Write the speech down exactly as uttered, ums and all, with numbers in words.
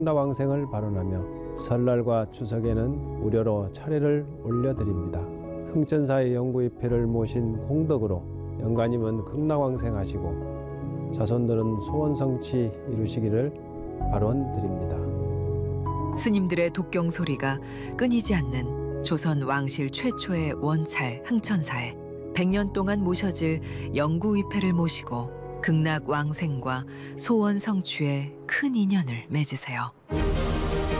흥라왕생을 발언하며 설날과 추석에는 무료로 차례를 올려드립니다. 흥천사의 영구위패를 모신 공덕으로 영가님은 극락왕생하시고 자손들은 소원성취 이루시기를 발언드립니다. 스님들의 독경 소리가 끊이지 않는 조선 왕실 최초의 원찰 흥천사에 백 년 동안 모셔질 영구위패를 모시고 극락왕생과 소원 성취에 큰 인연을 맺으세요.